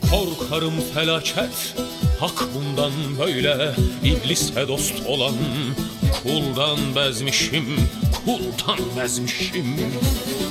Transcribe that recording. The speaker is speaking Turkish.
Korkarım felaket, hak bundan böyle. İblise dost olan kuldan bezmişim, kuldan bezmişim.